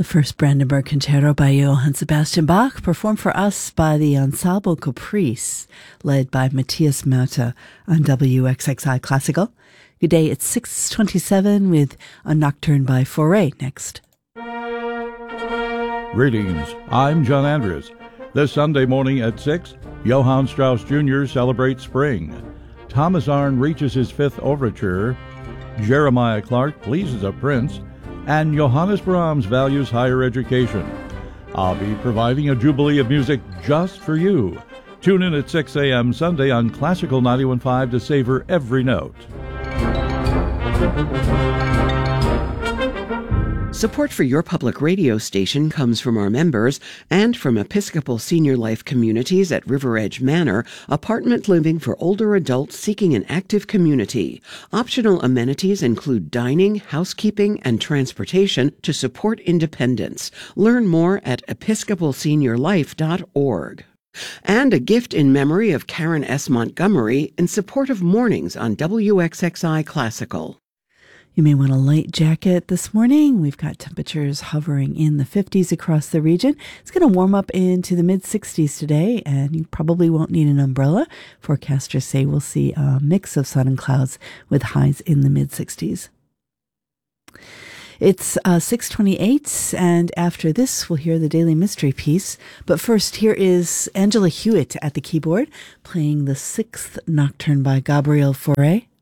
The first Brandenburg Concerto by Johann Sebastian Bach, performed for us by the Ensemble Caprice, led by Matthias Mörter on WXXI Classical. Good day, it's 6:27 with a nocturne by Fauré next. Greetings, I'm John Andrews. This Sunday morning at 6, Johann Strauss Jr. celebrates spring. Thomas Arne reaches his fifth overture. Jeremiah Clark pleases a prince. And Johannes Brahms values higher education. I'll be providing a jubilee of music just for you. Tune in at 6 a.m. Sunday on Classical 91.5 to savor every note. Support for your public radio station comes from our members and from Episcopal Senior Life Communities at River Edge Manor, apartment living for older adults seeking an active community. Optional amenities include dining, housekeeping, and transportation to support independence. Learn more at episcopalseniorlife.org. And a gift in memory of Karen S. Montgomery in support of mornings on WXXI Classical. You may want a light jacket this morning. We've got temperatures hovering in the 50s across the region. It's going to warm up into the mid-60s today, and you probably won't need an umbrella. Forecasters say we'll see a mix of sun and clouds with highs in the mid-60s. It's 6:28, and after this, we'll hear the Daily Mystery piece. But first, here is Angela Hewitt at the keyboard, playing the sixth nocturne by Gabriel Fauré.